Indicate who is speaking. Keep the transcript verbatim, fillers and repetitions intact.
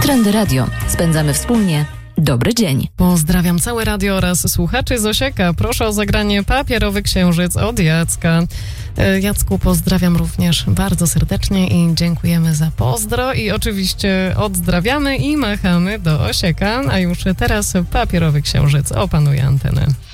Speaker 1: Trendy Radio. Spędzamy wspólnie dobry dzień.
Speaker 2: Pozdrawiam całe radio oraz słuchaczy z Osieka. Proszę o zagranie Papierowy Księżyc od Jacka. Jacku, pozdrawiam również bardzo serdecznie i dziękujemy za pozdro i oczywiście odzdrawiamy i machamy do Osieka, a już teraz Papierowy Księżyc opanuje antenę.